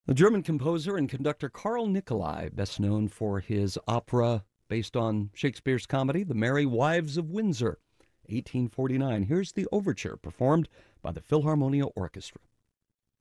The German composer and conductor Carl Nicolai, best known for his opera based on Shakespeare's comedy, The Merry Wives of Windsor, 1849. Here's the overture performed by the Philharmonia Orchestra.